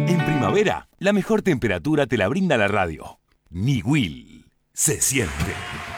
En primavera, la mejor temperatura te la brinda la radio. Ni Will. Se siente.